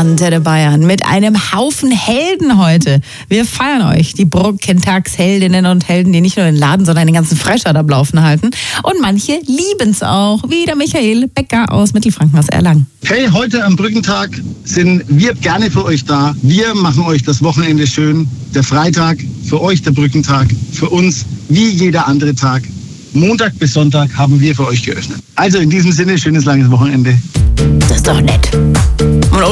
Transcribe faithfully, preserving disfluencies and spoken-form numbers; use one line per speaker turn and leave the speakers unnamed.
Antenne Bayern mit einem Haufen Helden heute. Wir feiern euch, die Brückentagsheldinnen und Helden, die nicht nur den Laden, sondern den ganzen Freistaat am Laufen halten. Und manche lieben es auch, wie der Michael Becker aus Mittelfranken aus Erlangen.
Hey, heute am Brückentag sind wir gerne für euch da. Wir machen euch das Wochenende schön. Der Freitag, für euch der Brückentag, für uns wie jeder andere Tag. Montag bis Sonntag haben wir für euch geöffnet. Also in diesem Sinne, schönes langes Wochenende.
Das ist doch nett. Und